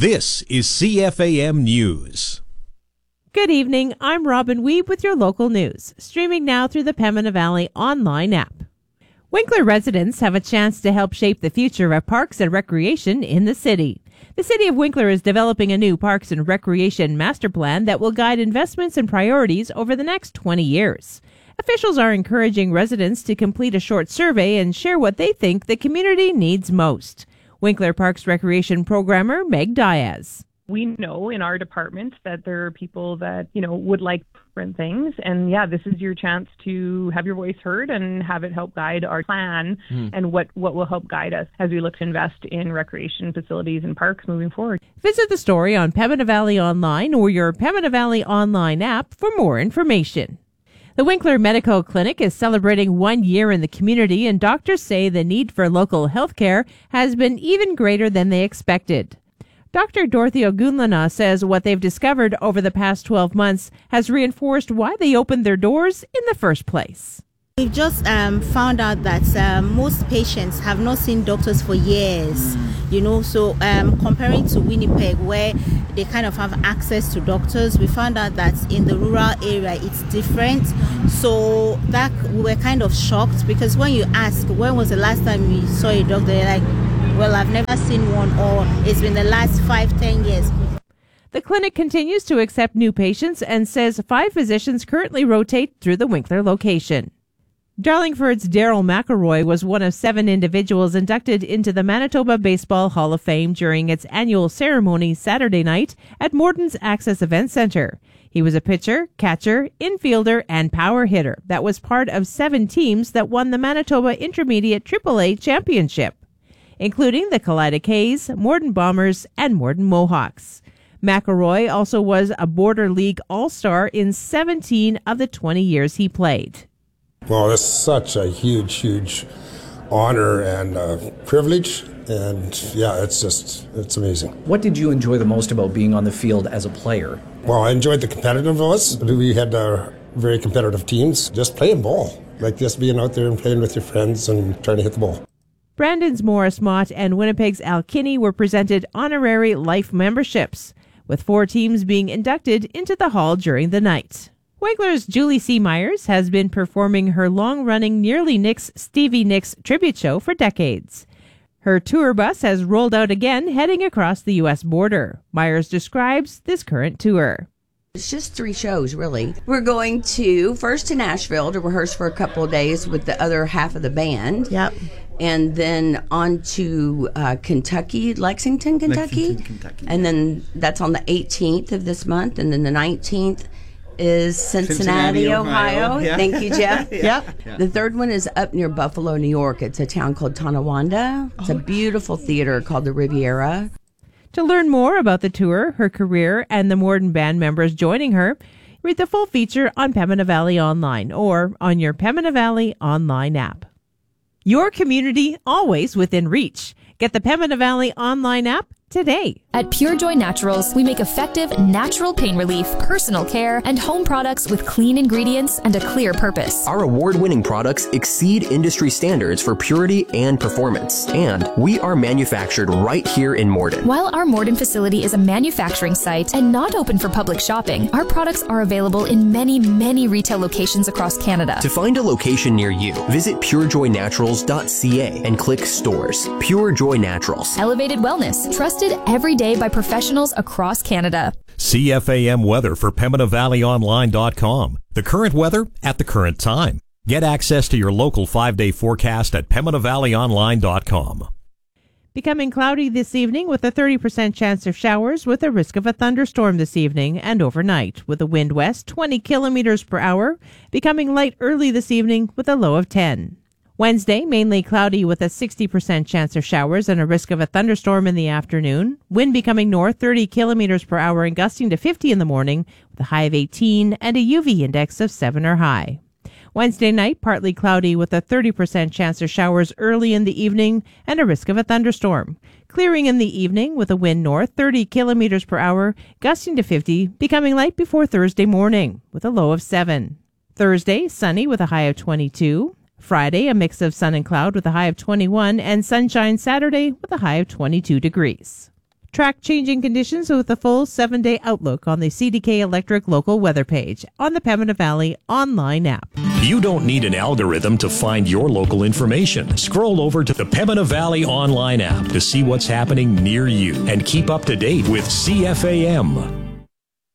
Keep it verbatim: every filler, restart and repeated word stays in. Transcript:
This is C F A M News. Good evening, I'm Robin Weeb with your local news, streaming now through the Pembina Valley online app. Winkler residents have a chance to help shape the future of parks and recreation in the city. The City of Winkler is developing a new parks and recreation master plan that will guide investments and priorities over the next twenty years. Officials are encouraging residents to complete a short survey and share what they think the community needs most. Winkler Parks Recreation Programmer Meg Diaz. We know in our department that there are people that, you know, would like different things. And yeah, this is your chance to have your voice heard and have it help guide our plan mm. and what, what will help guide us as we look to invest in recreation facilities and parks moving forward. Visit the story on Pembina Valley Online or your Pembina Valley Online app for more information. The Winkler Medical Clinic is celebrating one year in the community, and doctors say the need for local health care has been even greater than they expected. Doctor Dorothy Ogunlana says what they've discovered over the past twelve months has reinforced why they opened their doors in the first place. We've just um, found out that um, most patients have not seen doctors for years, you know, so um, comparing to Winnipeg where they kind of have access to doctors, we found out that in the rural area it's different. So that we were kind of shocked because when you ask, when was the last time you saw a doctor, they're like, well, I've never seen one, or it's been the last five, ten years. The clinic continues to accept new patients and says five physicians currently rotate through the Winkler location. Darlingford's Daryl McElroy was one of seven individuals inducted into the Manitoba Baseball Hall of Fame during its annual ceremony Saturday night at Morton's Access Event Center. He was a pitcher, catcher, infielder, and power hitter that was part of seven teams that won the Manitoba Intermediate triple A Championship, including the Kalida Kays, Morton Bombers, and Morton Mohawks. McElroy also was a Border League All-Star in seventeen of the twenty years he played. Well, it's such a huge, huge honor and uh, privilege, and yeah, it's just, it's amazing. What did you enjoy the most about being on the field as a player? Well, I enjoyed the competitiveness. We had uh, very competitive teams, just playing ball, like just being out there and playing with your friends and trying to hit the ball. Brandon's Morris Mott and Winnipeg's Al Kinney were presented honorary life memberships, with four teams being inducted into the hall during the night. Winkler's Julie C. Myers has been performing her long-running Nearly Nicks Stevie Nicks tribute show for decades. Her tour bus has rolled out again, heading across the U S border. Myers describes this current tour. It's just three shows, really. We're going to first to Nashville to rehearse for a couple of days with the other half of the band. Yep. And then on to uh, Kentucky, Lexington, Kentucky. Lexington, Kentucky. And then that's on the eighteenth of this month. And then the nineteenth is Cincinnati, Cincinnati Ohio. Ohio. Yeah. Thank you, Jeff. yeah. Yep. Yeah. The third one is up near Buffalo, New York. It's a town called Tonawanda. It's oh, a beautiful theater called the Riviera. To learn more about the tour, her career, and the Morton band members joining her, read the full feature on Pembina Valley Online or on your Pembina Valley Online app. Your community always within reach. Get the Pembina Valley Online app today. At Pure Joy Naturals, we make effective, natural pain relief, personal care, and home products with clean ingredients and a clear purpose. Our award-winning products exceed industry standards for purity and performance, and we are manufactured right here in Morton. While our Morton facility is a manufacturing site and not open for public shopping, our products are available in many, many retail locations across Canada. To find a location near you, visit pure joy naturals dot c a and click Stores. Pure Joy Naturals. Elevated wellness, trusted every day by professionals across Canada. C F A M weather for Pembina Valley Online dot com. The current weather at the current time. Get access to your local five-day forecast at Pembina Valley Online dot com. Becoming cloudy this evening with a thirty percent chance of showers with a risk of a thunderstorm this evening and overnight with a wind west twenty kilometers per hour. Becoming light early this evening with a low of ten. Wednesday, mainly cloudy with a sixty percent chance of showers and a risk of a thunderstorm in the afternoon. Wind becoming north thirty kilometers per hour and gusting to fifty in the morning with a high of eighteen and a U V index of seven or high. Wednesday night, partly cloudy with a thirty percent chance of showers early in the evening and a risk of a thunderstorm. Clearing in the evening with a wind north thirty kilometers per hour, gusting to fifty, becoming light before Thursday morning with a low of seven. Thursday, sunny with a high of twenty-two. Friday, a mix of sun and cloud with a high of twenty-one, and sunshine Saturday with a high of twenty-two degrees. Track changing conditions with a full seven-day outlook on the C D K Electric local weather page on the Pembina Valley online app. You don't need an algorithm to find your local information. Scroll over to the Pembina Valley online app to see what's happening near you and keep up to date with C F A M.